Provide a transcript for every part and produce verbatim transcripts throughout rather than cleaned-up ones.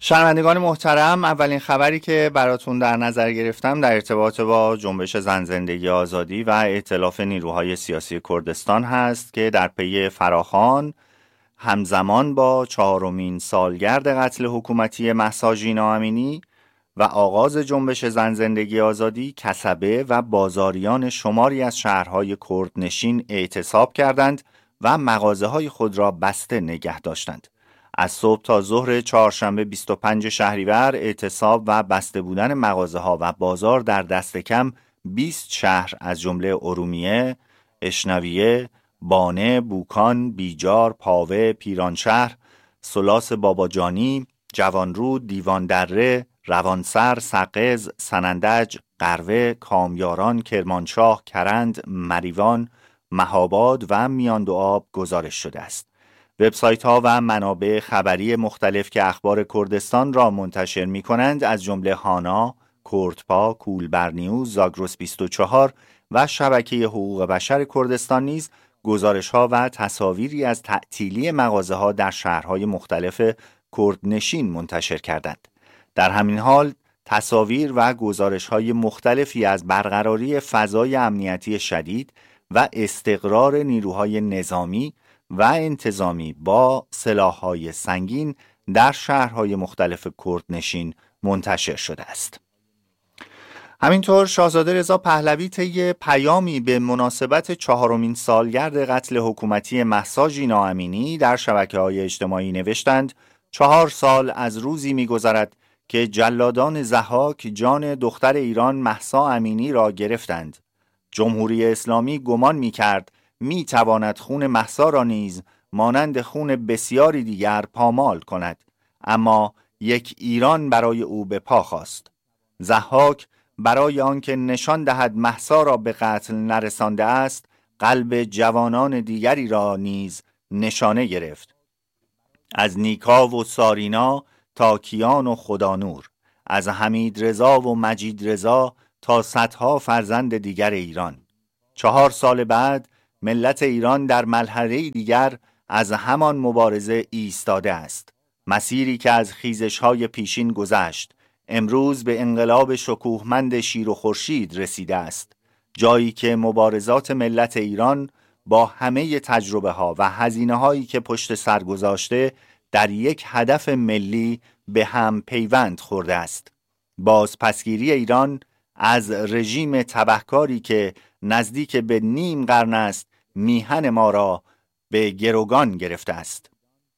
شنوندگان محترم، اولین خبری که براتون در نظر گرفتم در ارتباط با جنبش زن زندگی آزادی و ائتلاف نیروهای سیاسی کردستان هست که در پی فراخوان همزمان با چهارمین سالگرد قتل حکومتی مهسا ژینا امینی و آغاز جنبش زن زندگی آزادی، کسبه و بازاریان شماری از شهرهای کردنشین اعتصاب کردند و مغازه‌های خود را بسته نگه داشتند. از صبح تا ظهر چهارشنبه بیست و پنجم شهریور اعتصاب و بسته بودن مغازه‌ها و بازار در دست کم بیست شهر از جمله ارومیه، اشنویه، بانه، بوکان، بیجار، پاوه، پیرانشهر، سلاس باباجانی، جوانرود، دیواندره، روانسر، سقز، سنندج، قروه، کامیاران، کرمانشاه، کرند، مریوان، مهاباد و میاندوآب گزارش شده است. وبسایت ها و منابع خبری مختلف که اخبار کردستان را منتشر می کنند از جمله هانا، کردپا، کولبرنیوز، زاگرس بیست و چهار و شبکه حقوق بشر کردستان نیز گزارش ها و تصاویری از تعطیلی مغازه ها در شهرهای مختلف کردنشین منتشر کردند. در همین حال تصاویر و گزارش های مختلفی از برقراری فضای امنیتی شدید و استقرار نیروهای نظامی و انتظامی با سلاح‌های سنگین در شهرهای مختلف کردنشین منتشر شده است. همینطور شاهزاده رضا پهلوی طی پیامی به مناسبت چهارمین سالگرد قتل حکومتی مهسا ژینا امینی در شبکه‌های اجتماعی نوشتند: چهار سال از روزی می‌گذرد که جلادان ضحاک جان دختر ایران مهسا امینی را گرفتند. جمهوری اسلامی گمان می‌کرد می تواند خون مهسا را نیز مانند خون بسیاری دیگر پامال کند، اما یک ایران برای او به پا خواست. ضحاک برای آنکه نشان دهد مهسا را به قتل نرسانده است، قلب جوانان دیگری را نیز نشانه گرفت. از نیکا و سارینا تا کیان و خدانور، از حمید رضا و مجید رضا تا صدها فرزند دیگر ایران. چهار سال بعد ملت ایران در مرحله دیگر از همان مبارزه ایستاده است. مسیری که از خیزش‌های پیشین گذشت، امروز به انقلاب شکوهمند شیر و خورشید رسیده است. جایی که مبارزات ملت ایران با همه تجربه ها و هزینه هایی که پشت سر گذاشته در یک هدف ملی به هم پیوند خورده است. بازپسگیری ایران از رژیم تبهکاری که نزدیک به نیم قرن است میهن ما را به گروگان گرفته است.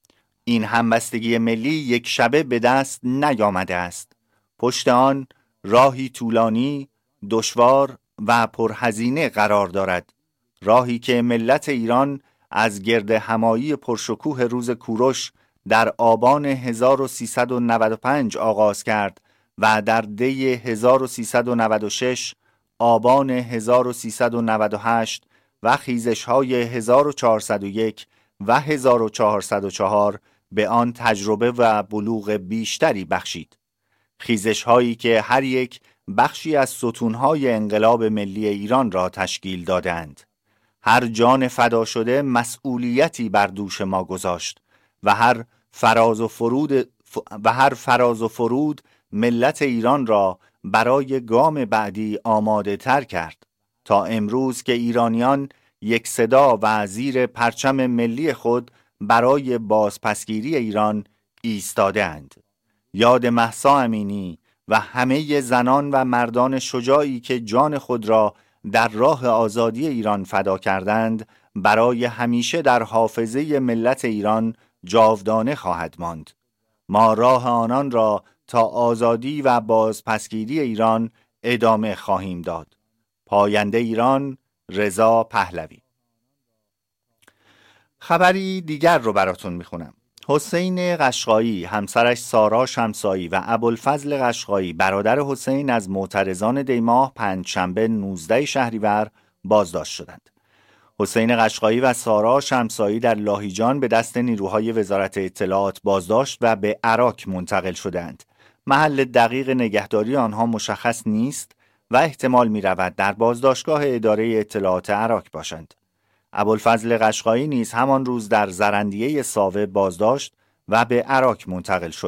این همبستگی ملی یک شبه به دست نیامده است. پشت آن راهی طولانی، دشوار و پرهزینه قرار دارد. راهی که ملت ایران از گرد همایی پرشکوه روز کوروش در آبان هزار و سیصد و نود و پنج آغاز کرد و در دی هزار و سیصد و نود و شش، آبان هزار و سیصد و نود و هشت و خیزش‌های هزار و چهارصد و یک و هزار و چهارصد و چهار به آن تجربه و بلوغ بیشتری بخشید. خیزش‌هایی که هر یک بخشی از ستون‌های انقلاب ملی ایران را تشکیل دادند. هر جان فدا شده مسئولیتی بر دوش ما گذاشت و هر فراز و فرود و هر فراز و فرود ملت ایران را برای گام بعدی آماده تر کرد تا امروز که ایرانیان یک صدا و زیر پرچم ملی خود برای بازپسگیری ایران ایستاده اند. یاد مهسا امینی و همه زنان و مردان شجاعی که جان خود را در راه آزادی ایران فدا کردند برای همیشه در حافظه ملت ایران جاودانه خواهد ماند. ما راه آنان را تا آزادی و بازپسگیری ایران ادامه خواهیم داد. پاینده ایران، رضا پهلوی. خبری دیگر رو براتون میخونم. حسین قشقایی، همسرش سارا شمسایی و ابوالفضل قشقایی برادر حسین از معترضان دیماه پنجشنبه نوزدهم شهریور بازداشت شدند. حسین قشقایی و سارا شمسایی در لاهیجان به دست نیروهای وزارت اطلاعات بازداشت و به عراق منتقل شدند. محل دقیق نگهداری آنها مشخص نیست و احتمال می رود در بازداشتگاه اداره اطلاعات عراق باشند. ابوالفضل قشقایی نیز همان روز در زرندیه ساوه بازداشت و به عراق منتقل شد.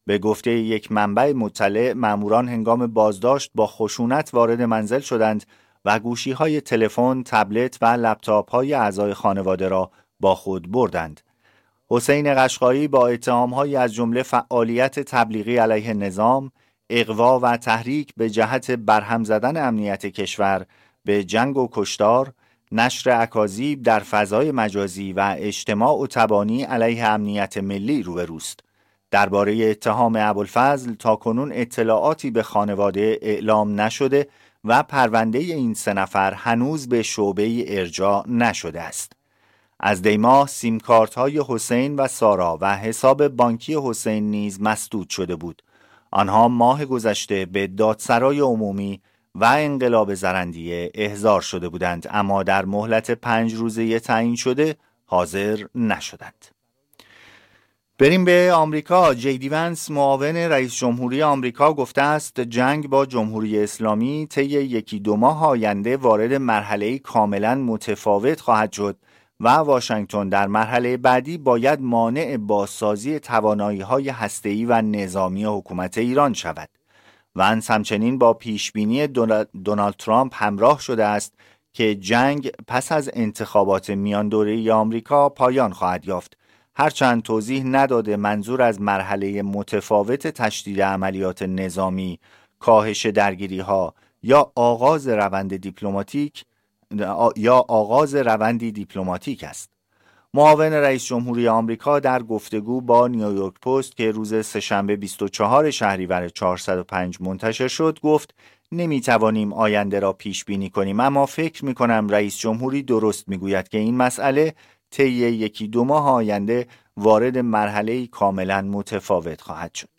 به گفته یک منبع مطلع، ماموران هنگام بازداشت با خشونت وارد منزل شدند و گوشی‌های تلفن، تبلت و لپتاپ‌های اعضای خانواده را با خود بردند. حسین قشقایی با اتهام‌هایی از جمله فعالیت تبلیغی علیه نظام، اغوا و تحریک به جهت برهم زدن امنیت کشور به جنگ و کشتار، نشر اکاذیب در فضای مجازی و اجتماع و تبانی علیه امنیت ملی روبروست. درباره اتهام ابوالفضل تاکنون اطلاعاتی به خانواده اعلام نشده و پرونده این سه نفر هنوز به شعبه ارجاع نشده است. از دیماه سیمکارت های حسین و سارا و حساب بانکی حسین نیز مسدود شده بود. آنها ماه گذشته به دادسرای عمومی و انقلاب زرندیه احضار شده بودند، اما در مهلت پنج روزه تعیین شده حاضر نشدند. بریم به آمریکا. جی دی ونس، معاون رئیس جمهوری آمریکا، گفته است جنگ با جمهوری اسلامی طی یکی دو ماه آینده وارد مرحله کاملا متفاوت خواهد شد و واشنگتن در مرحله بعدی باید مانع بازسازی توانایی‌های هسته‌ای و نظامی حکومت ایران شود. ونس همچنین با پیشبینی دونالد ترامپ همراه شده است که جنگ پس از انتخابات میان دوره‌ای آمریکا پایان خواهد یافت، هرچند توضیح نداده منظور از مرحله متفاوت تشدید عملیات نظامی، کاهش درگیری‌ها یا آغاز روند دیپلماتیک یا آغاز روندی دیپلماتیک است. معاون رئیس جمهوری آمریکا در گفتگو با نیویورک پست که روز سه‌شنبه بیست و چهارم شهریور چهارصد و پنج منتشر شد گفت نمیتوانیم آینده را پیش بینی کنیم، اما فکر می کنم رئیس جمهوری درست میگوید که این مسئله طی یکی دو ماه آینده وارد مرحله کاملا متفاوت خواهد شد.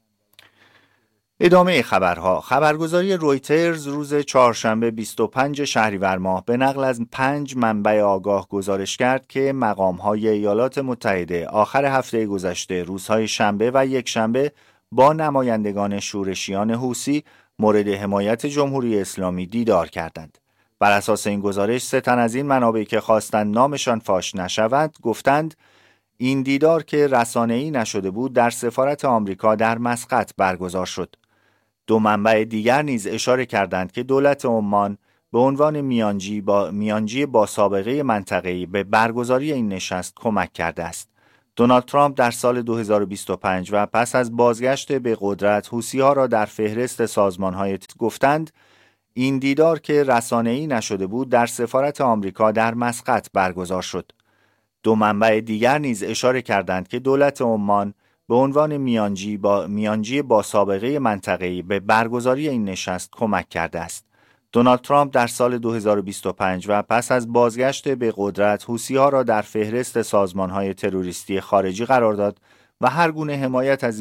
ادامه خبرها. خبرگزاری رویترز روز چهارشنبه بیست و پنج شهریور ماه به نقل از پنج منبع آگاه گزارش کرد که مقام‌های ایالات متحده آخر هفته گذشته روزهای شنبه و یک شنبه با نمایندگان شورشیان حوثی مورد حمایت جمهوری اسلامی دیدار کردند. بر اساس این گزارش سه تن از این منابع که خواستند نامشان فاش نشود گفتند این دیدار که رسانه‌ای نشده بود در سفارت آمریکا در مسقط برگزار شد. دو منبع دیگر نیز اشاره کردند که دولت عمان به عنوان میانجی با میانجی با سابقه منطقه‌ای به برگزاری این نشست کمک کرده است. دونالد ترامپ در سال دو هزار و بیست و پنج و پس از بازگشت به قدرت حوثی‌ها را در فهرست سازمان‌های گفتند این دیدار که رسانه‌ای نشده بود در سفارت آمریکا در مسقط برگزار شد. دو منبع دیگر نیز اشاره کردند که دولت عمان به عنوان میانجی با میانجی با سابقه منطقه‌ای به برگزاری این نشست کمک کرده است. دونالد ترامپ در سال دو هزار و بیست و پنج و پس از بازگشت به قدرت حوثی‌ها را در فهرست سازمان‌های تروریستی خارجی قرار داد و هر گونه حمایت از